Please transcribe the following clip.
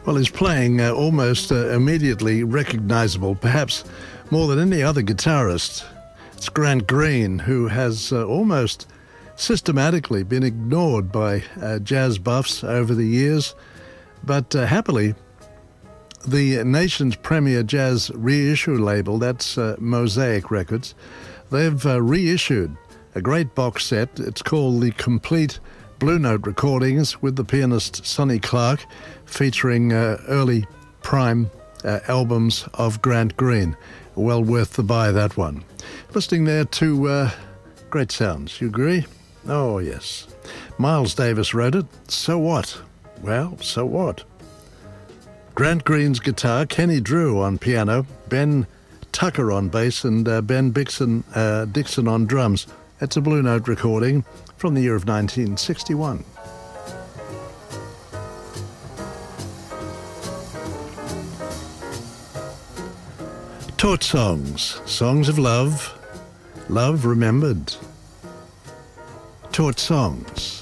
Well, he's playing almost immediately recognizable, perhaps more than any other guitarist. It's Grant Green, who has almost systematically been ignored by jazz buffs over the years. But happily, the nation's premier jazz reissue label, that's Mosaic Records, they've reissued a great box set. It's called the Complete Blue Note Recordings with the pianist Sonny Clark, featuring early prime albums of Grant Green. Well worth the buy, that one. Listening there to great sounds, you agree? Oh, yes. Miles Davis wrote it. So what? Well, so what? Grant Green's guitar, Kenny Drew on piano, Ben Tucker on bass, and Ben Dixon on drums. It's a Blue Note recording from the year of 1961. Taught songs, songs of love, love remembered. Taught songs.